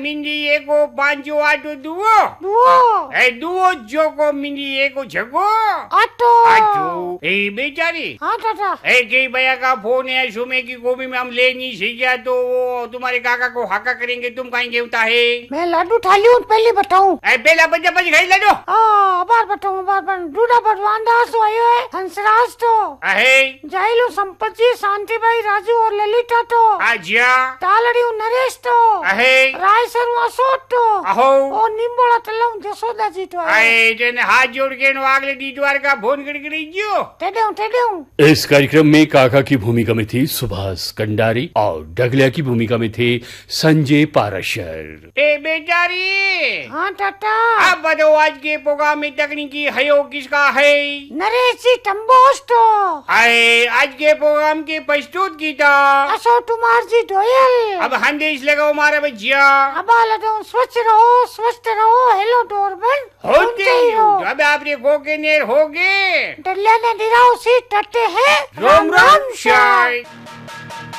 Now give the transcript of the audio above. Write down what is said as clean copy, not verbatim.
मिंदी एको पांचो आटो दुओ दुओ जोको मिंदी एको झगो आटो बेचारी। हाँ चाचा। कई भैया का फोन है सुमे की गोभी में हम ले नहीं सीखा तो वो तुम्हारे काका को हाका करेंगे, तुम कहीं गेवता है। मैं लाडू ठाली हूँ पहले बताऊँ। पहला बच्चा बच गई लाडू। बार बताऊँ बार दूधा भगवान दास आयो है, हंसराज तो जाइलो संपत्ति शांतिबाई राजू और ललिता तो तालड़ी नरेश तो राय सर अशोक तो और निम्बोड़ा तलाऊ जसोदा जी तो हाथ जोड़ के आगले दीवार का फोन गड़गड़ी जो टेडे। इस कार्यक्रम में काका की भूमिका में थी सुभाष कंडारी और डगलिया की भूमिका में थे संजय पाराशर। बेचारी। हाँ टाटा। अब बताओ आज के प्रोग्राम में तकनीकी हयोग किसका है? नरेश जी टम्बोस तो आज के प्रोग्राम के प्रस्तुत की था अशोक कुमार जी डोयल। अब संदेश लगाओ हमारा बच्चिया। अब लगाओ स्वच्छ रहो स्वस्थ रहो, हेलो डोरबेल होते ही हो। अब आपने गो के नेर हो गए डल्ले ने दिराओ सी टट्टे हैं रोम रोम शाय।